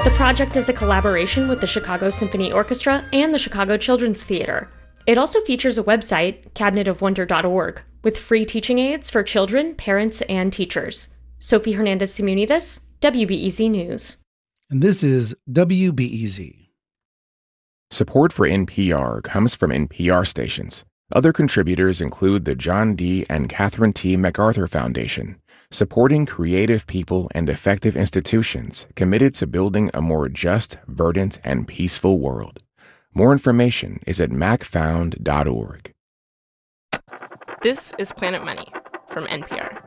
The project is a collaboration with the Chicago Symphony Orchestra and the Chicago Children's Theater. It also features a website, cabinetofwonder.org, with free teaching aids for children, parents, and teachers. Sophie Hernandez-Simunides, WBEZ News. And this is WBEZ. Support for NPR comes from NPR stations. Other contributors include the John D. and Catherine T. MacArthur Foundation, supporting creative people and effective institutions committed to building a more just, verdant, and peaceful world. More information is at macfound.org. This is Planet Money from NPR.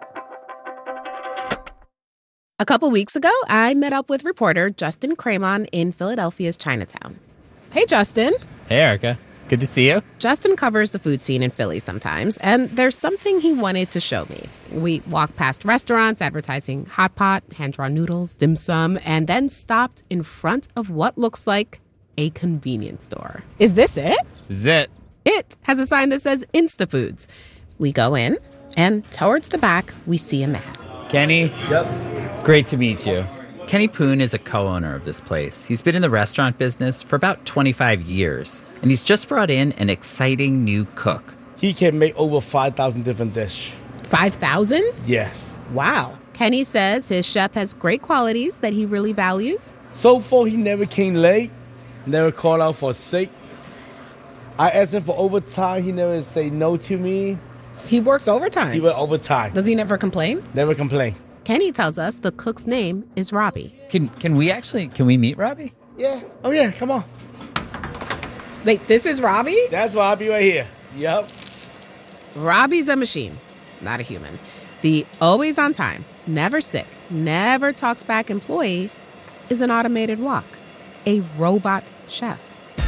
A couple weeks ago, I met up with reporter Justin Cremon in Philadelphia's Chinatown. Hey, Justin. Hey, Erica. Good to see you. Justin covers the food scene in Philly sometimes, and there's something he wanted to show me. We walked past restaurants advertising hot pot, hand-drawn noodles, dim sum, and then stopped in front of what looks like a convenience store. Is this it? This is it. It has a sign that says InstaFoods. We go in, and towards the back, we see a man. Kenny? Yep. Great to meet you. Kenny Poon is a co-owner of this place. He's been in the restaurant business for about 25 years, and he's just brought in an exciting new cook. He can make over 5,000 different dishes. 5,000? Yes. Wow. Kenny says his chef has great qualities that he really values. So far, he never came late, never called out for sick. I asked him for overtime. He never say no to me. He works overtime? He works overtime. Does he never complain? Never complain. Kenny tells us the cook's name is Robbie. Can we meet Robbie? Yeah. Oh, yeah. Come on. Wait, this is Robbie? That's Robbie right here. Yep. Robbie's a machine, not a human. The always on time, never sick, never talks back employee is an automated wok, a robot chef.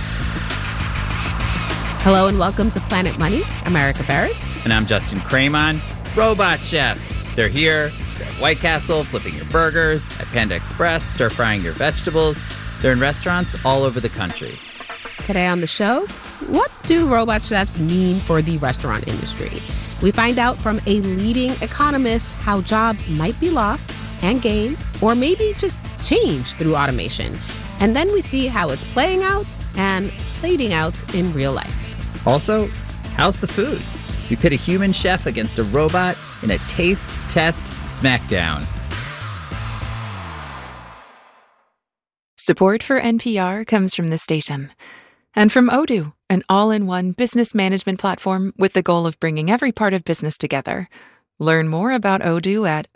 Hello and welcome to Planet Money. I'm Erica Barris. And I'm Justin Cremon. Robot chefs. They're here. They're at White Castle, flipping your burgers. At Panda Express, stir-frying your vegetables. They're in restaurants all over the country. Today on the show, what do robot chefs mean for the restaurant industry? We find out from a leading economist how jobs might be lost and gained, or maybe just changed through automation. And then we see how it's playing out and fading out in real life. Also, how's the food? We pit a human chef against a robot in a taste test smackdown. Support for NPR comes from this station. And from Odoo, an all-in-one business management platform with the goal of bringing every part of business together. Learn more about Odoo at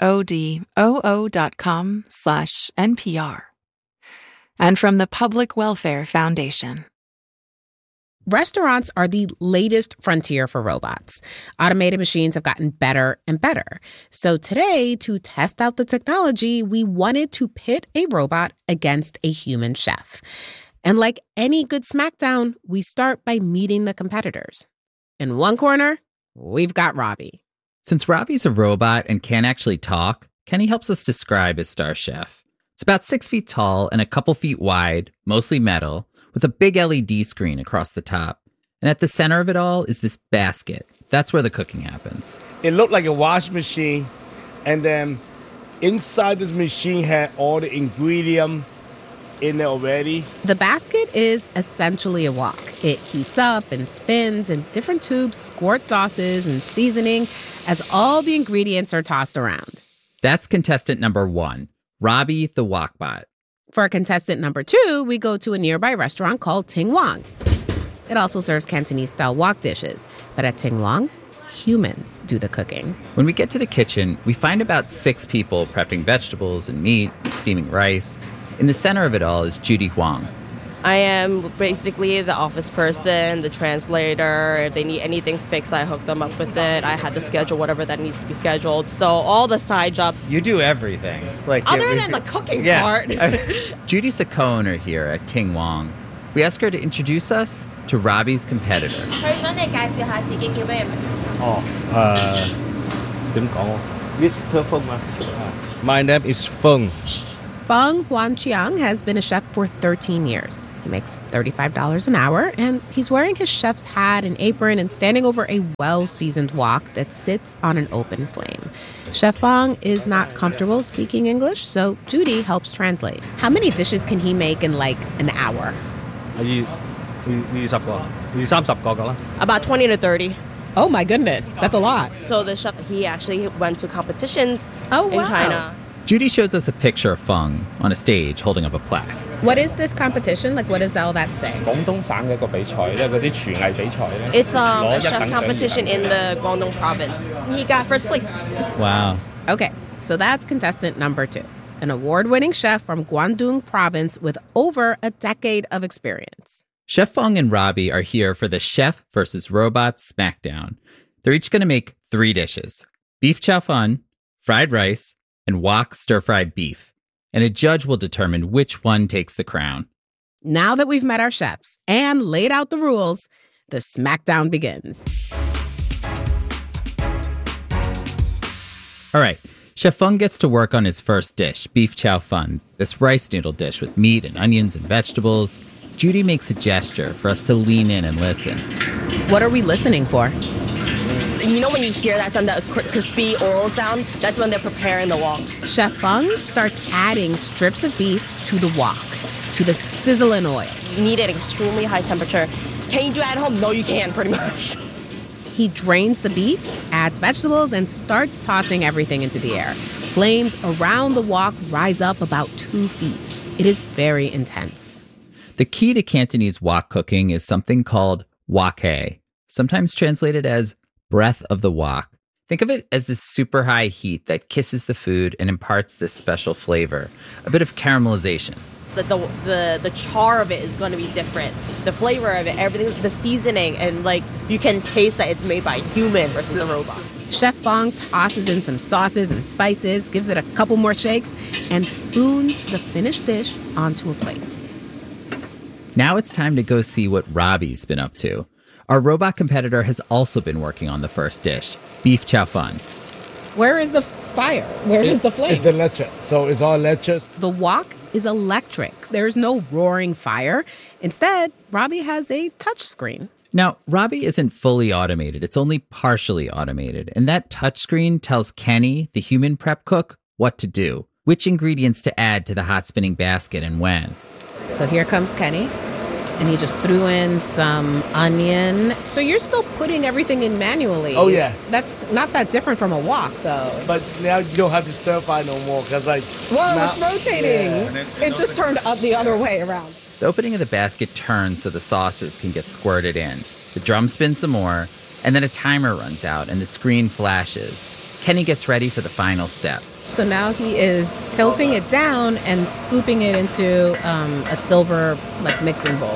odoo.com/NPR. And from the Public Welfare Foundation. Restaurants are the latest frontier for robots. Automated machines have gotten better and better. So today, to test out the technology, we wanted to pit a robot against a human chef. And like any good smackdown, we start by meeting the competitors. In one corner, we've got Robbie. Since Robbie's a robot and can't actually talk, Kenny helps us describe his star chef. It's about 6 feet tall and a couple feet wide, mostly metal, with a big LED screen across the top. And at the center of it all is this basket. That's where the cooking happens. It looked like a washing machine, and then inside this machine had all the ingredients in there already. The basket is essentially a wok. It heats up and spins, and different tubes squirt sauces and seasoning as all the ingredients are tossed around. That's contestant number 1, Robbie the Wokbot. For contestant number 2, we go to a nearby restaurant called Ting Wang. It also serves Cantonese-style wok dishes, but at Ting Wang, humans do the cooking. When we get to the kitchen, we find about 6 people prepping vegetables and meat, steaming rice. In the center of it all is Judy Huang. I am basically the office person, the translator. If they need anything fixed, I hook them up with it. I had to schedule whatever that needs to be scheduled. So all the side job. You do everything. Other than the cooking part. Judy's the co-owner here at Ting Wang. We asked her to introduce us to Robbie's competitor. My name is Feng. Feng Huanqiang has been a chef for 13 years. He makes $35 an hour, and he's wearing his chef's hat and apron and standing over a well-seasoned wok that sits on an open flame. Chef Feng is not comfortable speaking English, so Judy helps translate. How many dishes can he make in, like, an hour? 20個，20-30個啦。 About 20 to 30. Oh, my goodness. That's a lot. So the chef, he actually went to competitions Oh, in wow. China. Judy shows us a picture of Feng on a stage holding up a plaque. What is this competition? Like, what does all that say? 廣東省嘅一個比賽咧，嗰啲廚藝比賽咧。 It's a chef competition in the Guangdong province. He got first place. Wow. Okay, so that's contestant number 2, an award-winning chef from Guangdong province with over a decade of experience. Chef Feng and Robbie are here for the Chef versus Robot Smackdown. They're each going to make 3 dishes: beef chow fun, fried rice, and wok stir-fried beef. And a judge will determine which one takes the crown. Now that we've met our chefs and laid out the rules, the smackdown begins. All right, Chef Feng gets to work on his first dish, beef chow fun, this rice noodle dish with meat and onions and vegetables. Judy makes a gesture for us to lean in and listen. What are we listening for? You know when you hear that sound, that crispy oral sound? That's when they're preparing the wok. Chef Feng starts adding strips of beef to the wok, to the sizzling oil. You need it at extremely high temperature. Can you do it at home? No, you can't, pretty much. He drains the beef, adds vegetables, and starts tossing everything into the air. Flames around the wok rise up about 2 feet. It is very intense. The key to Cantonese wok cooking is something called wok hei, sometimes translated as breath of the wok. Think of it as this super high heat that kisses the food and imparts this special flavor, a bit of caramelization. So the char of it is going to be different. The flavor of it, everything, the seasoning, and like you can taste that it's made by a human versus a robot. Chef Feng tosses in some sauces and spices, gives it a couple more shakes, and spoons the finished dish onto a plate. Now it's time to go see what Robbie's been up to. Our robot competitor has also been working on the first dish, beef chow fun. Where is the fire? Where is the flame? It's electric. So it's all electric. The wok is electric. There's no roaring fire. Instead, Robbie has a touch screen. Now, Robbie isn't fully automated. It's only partially automated. And that touchscreen tells Kenny, the human prep cook, what to do, which ingredients to add to the hot spinning basket and when. So here comes Kenny. And he just threw in some onion. So you're still putting everything in manually. Oh, yeah. That's not that different from a wok, though. But now you don't have to stir fry no more because like... Whoa, now, it's rotating. Yeah. It just turned up the other way around. The opening of the basket turns so the sauces can get squirted in. The drum spins some more, and then a timer runs out and the screen flashes. Kenny gets ready for the final step. So now he is tilting it down and scooping it into a silver mixing bowl.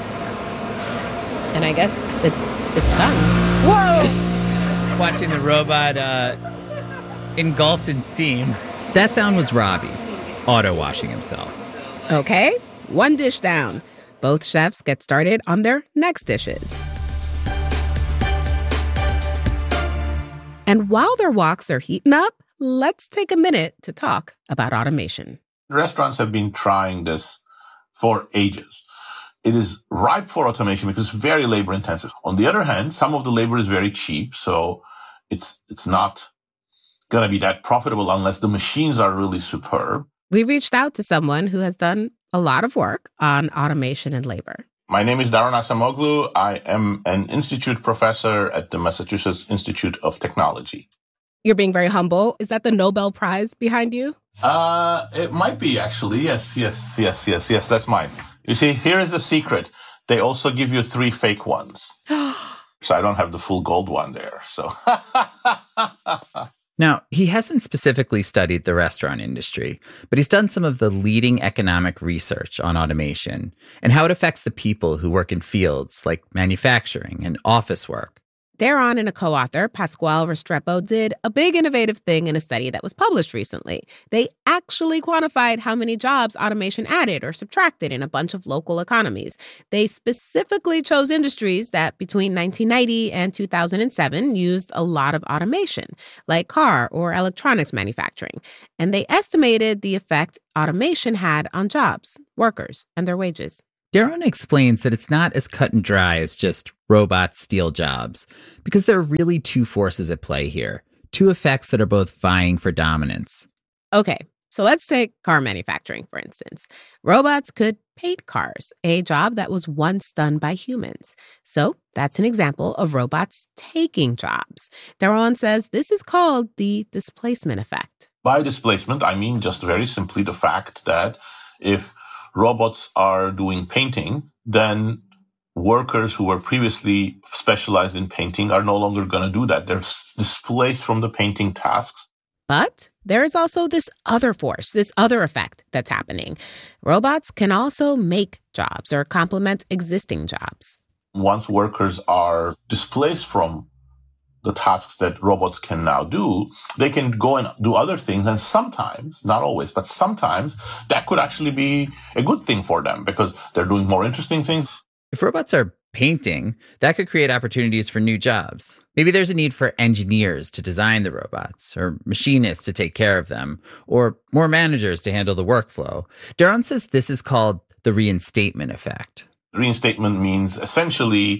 And I guess it's done. Whoa! Watching the robot engulfed in steam. That sound was Robbie, auto-washing himself. Okay, 1 dish down. Both chefs get started on their next dishes. And while their woks are heating up, let's take a minute to talk about automation. Restaurants have been trying this for ages. It is ripe for automation because it's very labor intensive. On the other hand, some of the labor is very cheap, so it's not going to be that profitable unless the machines are really superb. We reached out to someone who has done a lot of work on automation and labor. My name is Daron Acemoglu. I am an institute professor at the Massachusetts Institute of Technology. You're being very humble. Is that the Nobel Prize behind you? It might be, actually. Yes. That's mine. You see, here is the secret. They also give you 3 fake ones. So I don't have the full gold one there. So. Now, he hasn't specifically studied the restaurant industry, but he's done some of the leading economic research on automation and how it affects the people who work in fields like manufacturing and office work. Daron and a co-author, Pasquale Restrepo, did a big innovative thing in a study that was published recently. They actually quantified how many jobs automation added or subtracted in a bunch of local economies. They specifically chose industries that between 1990 and 2007 used a lot of automation, like car or electronics manufacturing. And they estimated the effect automation had on jobs, workers, and their wages. Daron explains that it's not as cut and dry as just robots steal jobs, because there are really two forces at play here, two effects that are both vying for dominance. Okay, so let's take car manufacturing, for instance. Robots could paint cars, a job that was once done by humans. So that's an example of robots taking jobs. Daron says this is called the displacement effect. By displacement, I mean just very simply the fact that if robots are doing painting, then workers who were previously specialized in painting are no longer going to do that. They're displaced from the painting tasks. But there is also this other force, this other effect that's happening. Robots can also make jobs or complement existing jobs. Once workers are displaced from the tasks that robots can now do, they can go and do other things. And sometimes, not always, but sometimes that could actually be a good thing for them because they're doing more interesting things. If robots are painting, that could create opportunities for new jobs. Maybe there's a need for engineers to design the robots, or machinists to take care of them, or more managers to handle the workflow. Daron says this is called the reinstatement effect. Reinstatement means essentially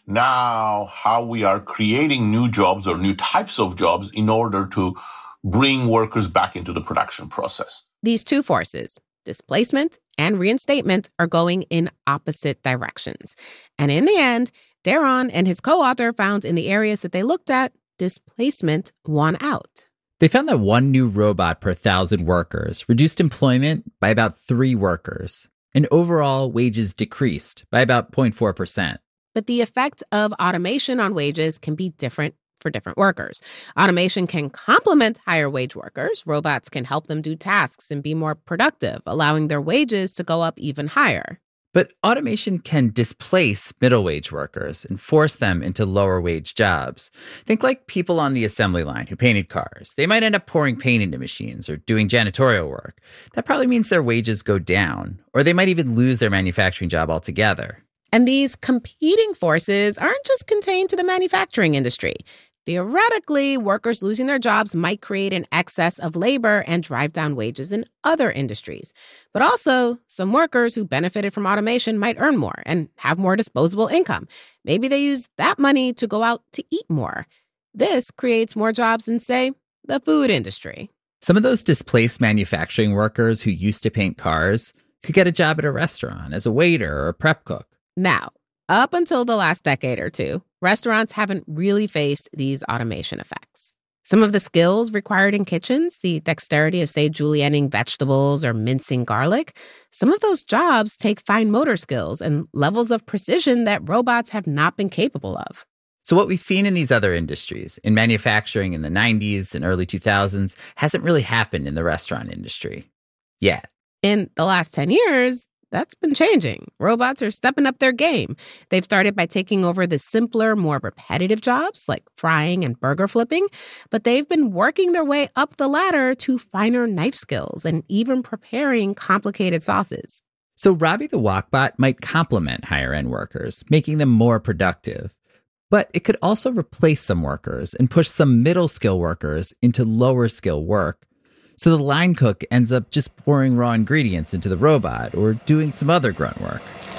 now how we are creating new jobs or new types of jobs in order to bring workers back into the production process. These two forces, displacement and reinstatement, are going in opposite directions. And in the end, Daron and his co-author found in the areas that they looked at, displacement won out. They found that one new robot per 1,000 workers reduced employment by about 3 workers, and overall wages decreased by about 0.4%. But the effect of automation on wages can be different for different workers. Automation can complement higher wage workers. Robots can help them do tasks and be more productive, allowing their wages to go up even higher. But automation can displace middle wage workers and force them into lower wage jobs. Think like people on the assembly line who painted cars. They might end up pouring paint into machines or doing janitorial work. That probably means their wages go down, or they might even lose their manufacturing job altogether. And these competing forces aren't just contained to the manufacturing industry. Theoretically, workers losing their jobs might create an excess of labor and drive down wages in other industries. But also, some workers who benefited from automation might earn more and have more disposable income. Maybe they use that money to go out to eat more. This creates more jobs in, say, the food industry. Some of those displaced manufacturing workers who used to paint cars could get a job at a restaurant as a waiter or a prep cook. Now, up until the last decade or two, restaurants haven't really faced these automation effects. Some of the skills required in kitchens, the dexterity of, say, julienning vegetables or mincing garlic, some of those jobs take fine motor skills and levels of precision that robots have not been capable of. So what we've seen in these other industries, in manufacturing in the 90s and early 2000s, hasn't really happened in the restaurant industry yet. In the last 10 years, that's been changing. Robots are stepping up their game. They've started by taking over the simpler, more repetitive jobs like frying and burger flipping, but they've been working their way up the ladder to finer knife skills and even preparing complicated sauces. So Robbie the Walkbot might complement higher-end workers, making them more productive. But it could also replace some workers and push some middle-skill workers into lower-skill work. So the line cook ends up just pouring raw ingredients into the robot or doing some other grunt work.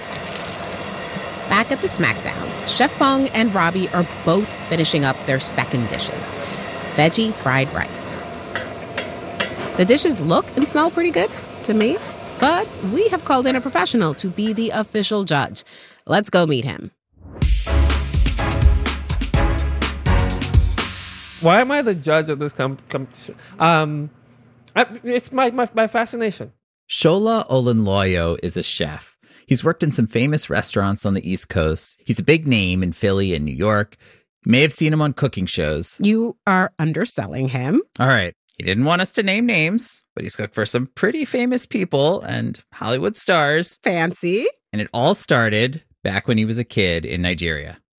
Back at the Smackdown, Chef Fong and Robbie are both finishing up their second dishes, veggie fried rice. The dishes look and smell pretty good to me, but we have called in a professional to be the official judge. Let's go meet him. Why am I the judge of this competition? It's my fascination. Shola Olenloyo is a chef. He's worked in some famous restaurants on the East Coast. He's a big name in Philly and New York. You may have seen him on cooking shows. You are underselling him. All right. He didn't want us to name names, but he's cooked for some pretty famous people and Hollywood stars. Fancy. And it all started back when he was a kid in Nigeria.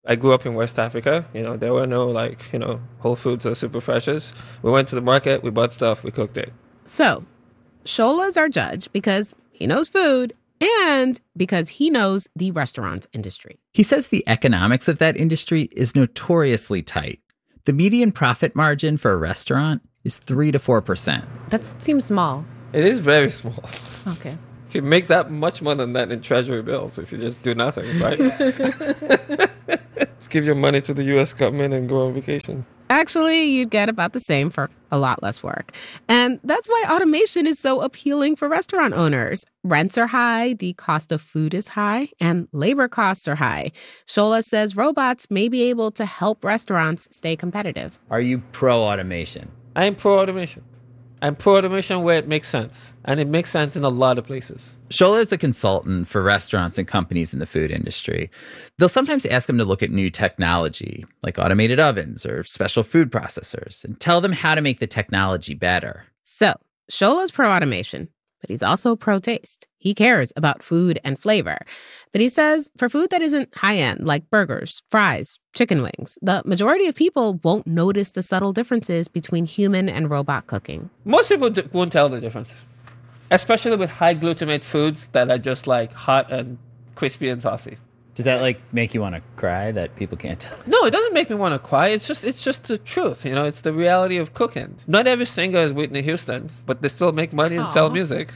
I grew up in West Africa. There were no Whole Foods or Super Freshes. We went to the market, we bought stuff, we cooked it. So, Shola's our judge because he knows food and because he knows the restaurant industry. He says the economics of that industry is notoriously tight. The median profit margin for a restaurant is 3 to 4%. That seems small. It is very small. Okay. You can make that much more than that in treasury bills if you just do nothing, right? Just give your money to the U.S. government and go on vacation. Actually, you'd get about the same for a lot less work. And that's why automation is so appealing for restaurant owners. Rents are high, the cost of food is high, and labor costs are high. Shola says robots may be able to help restaurants stay competitive. Are you pro-automation? I am pro-automation. I'm pro-automation where it makes sense. And it makes sense in a lot of places. Shola is a consultant for restaurants and companies in the food industry. They'll sometimes ask him to look at new technology, like automated ovens or special food processors, and tell them how to make the technology better. So, Shola's pro-automation, but he's also pro-taste. He cares about food and flavor. But he says for food that isn't high-end, like burgers, fries, chicken wings, the majority of people won't notice the subtle differences between human and robot cooking. Most people won't tell the difference, especially with high glutamate foods that are just like hot and crispy and saucy. Does that make you want to cry that people can't tell? No, it doesn't make me want to cry. It's just the truth. It's the reality of cooking. Not every singer is Whitney Houston, but they still make money and sell music,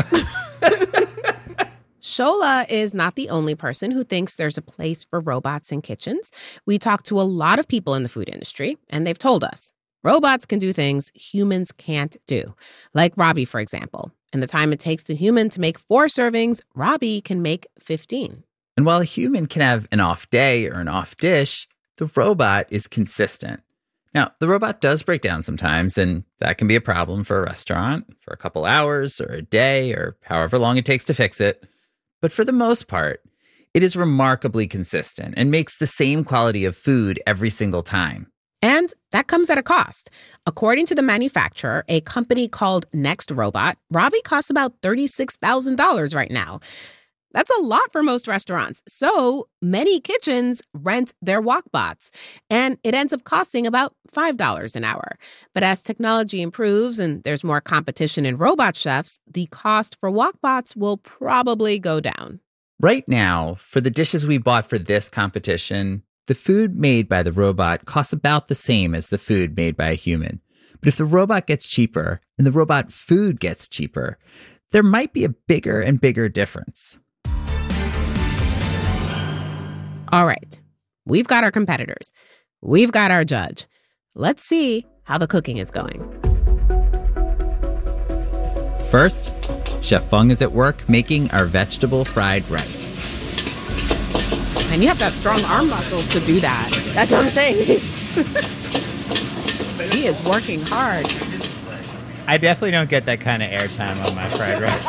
Shola is not the only person who thinks there's a place for robots in kitchens. We talked to a lot of people in the food industry, and they've told us robots can do things humans can't do. Like Robbie, for example. In the time it takes a human to make 4 servings, Robbie can make 15. And while a human can have an off day or an off dish, the robot is consistent. Now, the robot does break down sometimes, and that can be a problem for a restaurant for a couple hours or a day or however long it takes to fix it. But for the most part, it is remarkably consistent and makes the same quality of food every single time. And that comes at a cost. According to the manufacturer, a company called Next Robot, Robbie costs about $36,000 right now. That's a lot for most restaurants. So many kitchens rent their Walkbots, and it ends up costing about $5 an hour. But as technology improves and there's more competition in robot chefs, the cost for Walkbots will probably go down. Right now, for the dishes we bought for this competition, the food made by the robot costs about the same as the food made by a human. But if the robot gets cheaper and the robot food gets cheaper, there might be a bigger and bigger difference. All right, we've got our competitors. We've got our judge. Let's see how the cooking is going. First, Chef Fung is at work making our vegetable fried rice. And you have to have strong arm muscles to do that. That's what I'm saying. He is working hard. I definitely don't get that kind of airtime on my fried rice.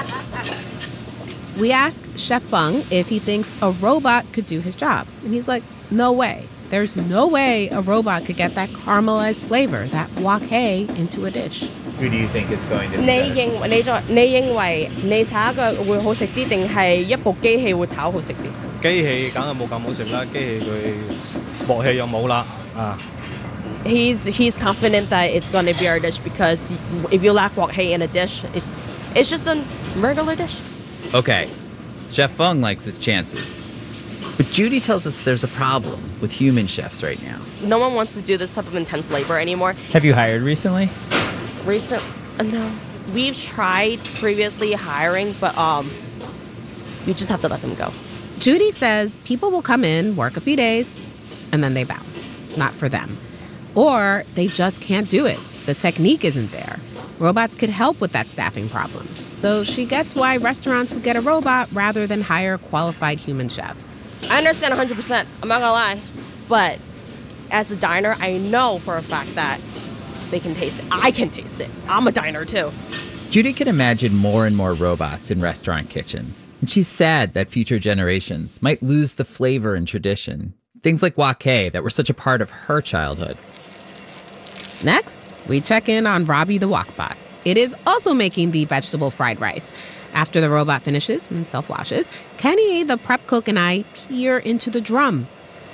We asked Chef Fung if he thinks a robot could do his job. And he's like, no way. There's no way a robot could get that caramelized flavor, that wok hei, into a dish. Who do you think is going to be better? 你認為你炒嘅會好食啲，定係一部機器會炒好食啲？ 機器梗係冇咁好食啦，機器佢鑊氣又冇啦啊。 He's confident that it's going to be our dish because if you lack wok hei in a dish, it's just a regular dish. Okay, Chef Fung likes his chances. But Judy tells us there's a problem with human chefs right now. No one wants to do this type of intense labor anymore. Have you hired recently? No. We've tried previously hiring, but you just have to let them go. Judy says people will come in, work a few days, and then they bounce. Not for them. Or they just can't do it. The technique isn't there. Robots could help with that staffing problem. So she gets why restaurants would get a robot rather than hire qualified human chefs. I understand 100%. I'm not gonna lie. But as a diner, I know for a fact that they can taste it. I can taste it. I'm a diner too. Judy can imagine more and more robots in restaurant kitchens. And she's sad that future generations might lose the flavor and tradition. Things like wok hei that were such a part of her childhood. Next, we check in on Robbie the Walkbot. It is also making the vegetable fried rice. After the robot finishes and self-washes, Kenny, the prep cook, and I peer into the drum.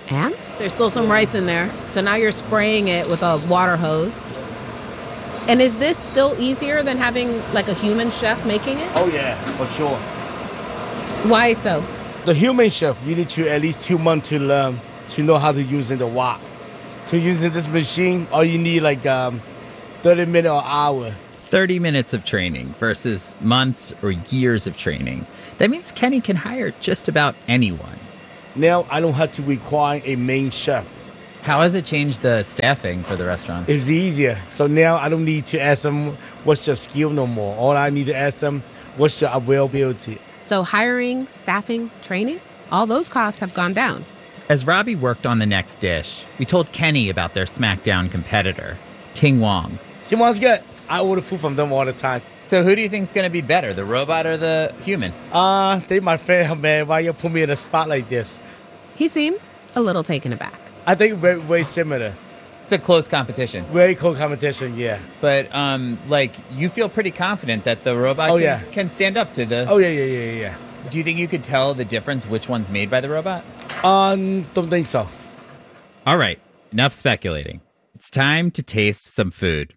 And there's still some rice in there. So now you're spraying it with a water hose. And is this still easier than having like a human chef making it? Oh, yeah, for sure. Why so? The human chef, you need to at least 2 months to learn, to know how to use the wok. To use this machine, all you need like 30 minutes or hour. 30 minutes of training versus months or years of training. That means Kenny can hire just about anyone. Now I don't have to require a main chef. How has it changed the staffing for the restaurant? It's easier. So now I don't need to ask them what's your skill no more. All I need to ask them what's your availability. So hiring, staffing, training, all those costs have gone down. As Robbie worked on the next dish, we told Kenny about their SmackDown competitor, Ting Wong. Ting Wong's good. I order food from them all the time. So who do you think's going to be better, the robot or the human? They my friend, man. Why you put me in a spot like this? He seems a little taken aback. I think very, very similar. It's a close competition. Very close competition, yeah. But, you feel pretty confident that the robot can stand up to the... Oh, yeah. Do you think you could tell the difference which one's made by the robot? Don't think so. All right, enough speculating. It's time to taste some food.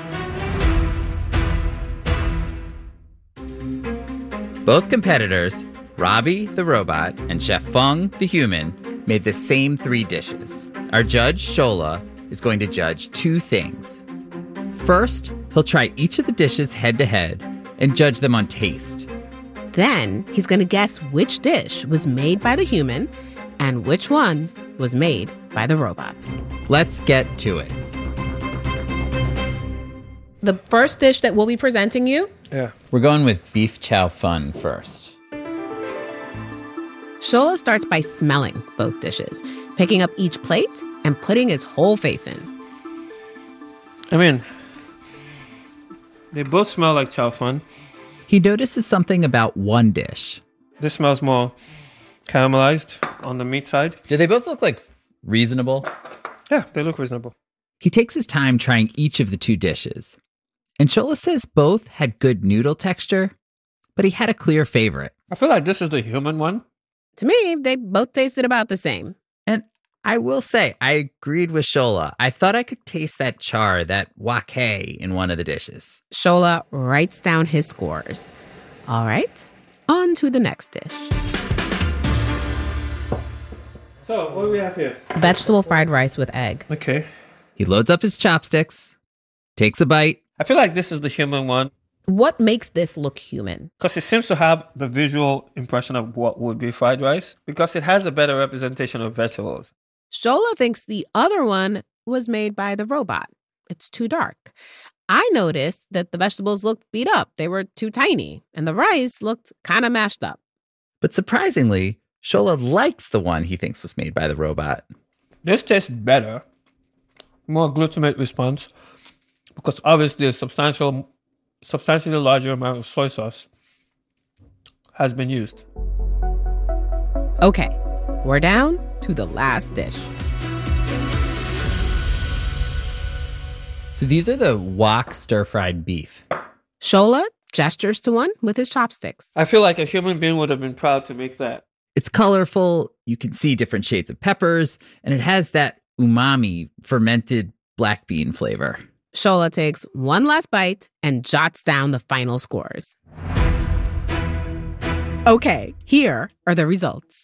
Both competitors, Robbie the robot and Chef Feng the human, made the same 3 dishes. Our judge, Shola, is going to judge 2 things. First, he'll try each of the dishes head-to-head and judge them on taste. Then he's going to guess which dish was made by the human and which one was made by the robot. Let's get to it. The first dish that we'll be presenting you? Yeah. We're going with beef chow fun first. Shola starts by smelling both dishes, picking up each plate and putting his whole face in. I mean, they both smell like chow fun. He notices something about one dish. This smells more caramelized on the meat side. Do they both look like reasonable? Yeah, they look reasonable. He takes his time trying each of the 2 dishes. And Shola says both had good noodle texture, but he had a clear favorite. I feel like this is the human one. To me, they both tasted about the same. And I will say, I agreed with Shola. I thought I could taste that char, that wok in one of the dishes. Shola writes down his scores. All right, on to the next dish. So, what do we have here? Vegetable fried rice with egg. Okay. He loads up his chopsticks, takes a bite. I feel like this is the human one. What makes this look human? Because it seems to have the visual impression of what would be fried rice. Because it has a better representation of vegetables. Shola thinks the other one was made by the robot. It's too dark. I noticed that the vegetables looked beat up. They were too tiny. And the rice looked kind of mashed up. But surprisingly, Shola likes the one he thinks was made by the robot. This tastes better. More glutamate response. Because obviously a substantially larger amount of soy sauce has been used. Okay, we're down to the last dish. So these are the wok stir-fried beef. Shola gestures to one with his chopsticks. I feel like a human being would have been proud to make that. It's colorful, you can see different shades of peppers, and it has that umami fermented black bean flavor. Shola takes one last bite and jots down the final scores. Okay, here are the results.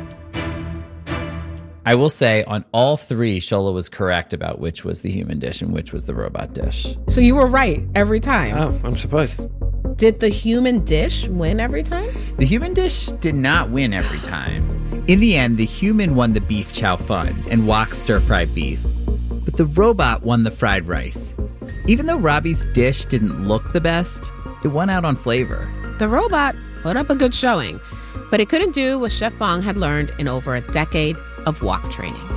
I will say on all 3, Shola was correct about which was the human dish and which was the robot dish. So you were right every time. Oh, I'm surprised. Did the human dish win every time? The human dish did not win every time. In the end, the human won the beef chow fun and wok stir-fried beef. But the robot won the fried rice. Even though Robbie's dish didn't look the best, it won out on flavor. The robot put up a good showing, but it couldn't do what Chef Feng had learned in over a decade of wok training.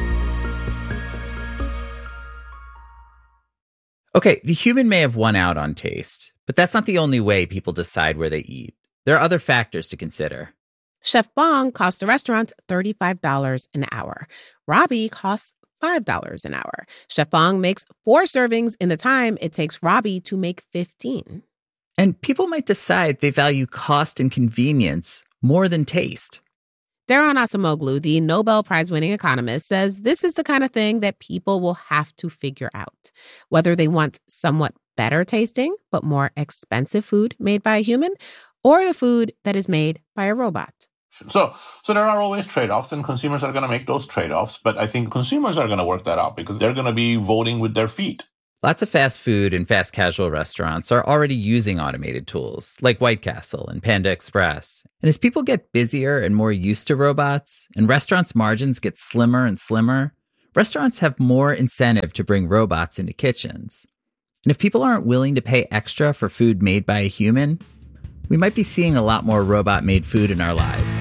Okay, the human may have won out on taste, but that's not the only way people decide where they eat. There are other factors to consider. Chef Feng cost the restaurant $35 an hour. Robbie costs $5 an hour. Chef Feng makes 4 servings in the time it takes Robbie to make 15. And people might decide they value cost and convenience more than taste. Daron Acemoglu, the Nobel Prize-winning economist, says this is the kind of thing that people will have to figure out, whether they want somewhat better tasting but more expensive food made by a human or the food that is made by a robot. So there are always trade-offs, and consumers are going to make those trade-offs. But I think consumers are going to work that out because they're going to be voting with their feet. Lots of fast food and fast casual restaurants are already using automated tools like White Castle and Panda Express. And as people get busier and more used to robots, and restaurants' margins get slimmer and slimmer, restaurants have more incentive to bring robots into kitchens. And if people aren't willing to pay extra for food made by a human, we might be seeing a lot more robot-made food in our lives.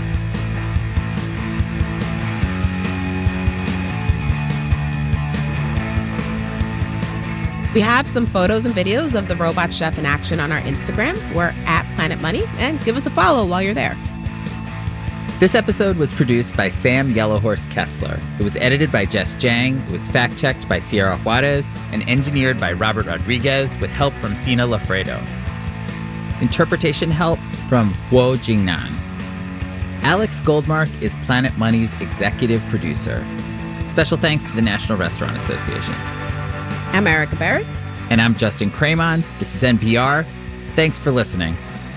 We have some photos and videos of the robot chef in action on our Instagram. We're at Planet Money, and give us a follow while you're there. This episode was produced by Sam Yellowhorse Kessler. It was edited by Jess Jang. It was fact-checked by Sierra Juarez and engineered by Robert Rodriguez with help from Sina Lafredo. Interpretation help from Guo Jingnan. Alex Goldmark is Planet Money's executive producer. Special thanks to the National Restaurant Association. I'm Erica Barris. And I'm Justin Cremon. This is NPR. Thanks for listening.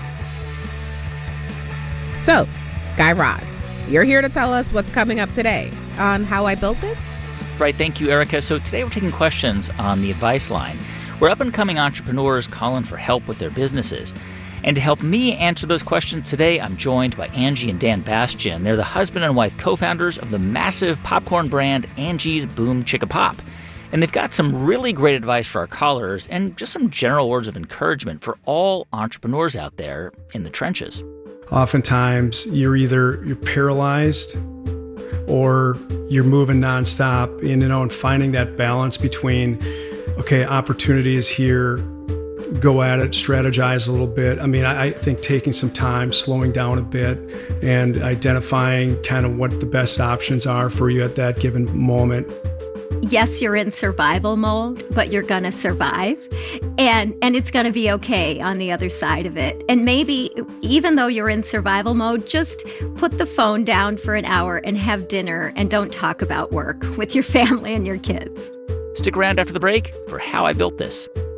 So, Guy Raz, you're here to tell us what's coming up today on How I Built This? Right, thank you, Erica. So today we're taking questions on the advice line, where up-and-coming entrepreneurs calling for help with their businesses. And to help me answer those questions today, I'm joined by Angie and Dan Bastian. They're the husband and wife co-founders of the massive popcorn brand Angie's Boom Chicka Pop. And they've got some really great advice for our callers and just some general words of encouragement for all entrepreneurs out there in the trenches. Oftentimes, you're paralyzed or you're moving nonstop, and finding that balance between, okay, opportunity is here, go at it, strategize a little bit. I mean, I think taking some time, slowing down a bit, and identifying kind of what the best options are for you at that given moment. Yes, you're in survival mode, but you're going to survive, and it's going to be okay on the other side of it. And maybe even though you're in survival mode, just put the phone down for an hour and have dinner and don't talk about work with your family and your kids. Stick around after the break for How I Built This.